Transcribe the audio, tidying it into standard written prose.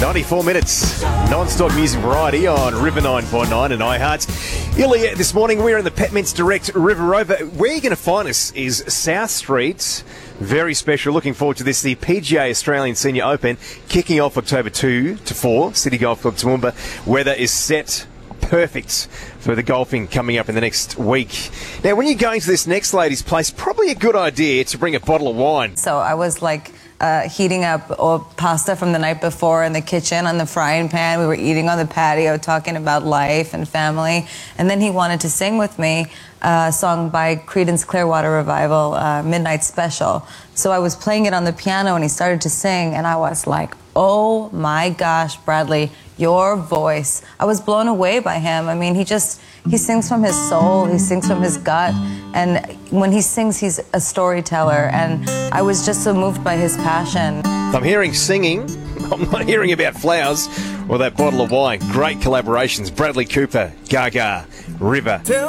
94 minutes, non-stop music variety on River 9.9 and iHeart. Ilya, this morning we're in the Petmints Direct River Rover. Where you're going to find us is South Street. Very special. Looking forward to this. The PGA Australian Senior Open kicking off October 2 to 4. City Golf Club Toowoomba. Weather is set perfect for the golfing coming up in the next week. Now, when you're going to this next lady's place, probably a good idea to bring a bottle of wine. So I was like heating up pasta from the night before in the kitchen on the frying pan. We were eating on the patio, talking about life and family. And then he wanted to sing with me a song by Creedence Clearwater Revival, Midnight Special. So I was playing it on the piano and he started to sing and I was like, oh my gosh, Bradley, your voice. I was blown away by him. I mean, he sings from his soul, he sings from his gut, and when he sings, he's a storyteller, and I was just so moved by his passion. I'm hearing singing, I'm not hearing about flowers or that bottle of wine. Great collaborations. Bradley Cooper, Gaga, River.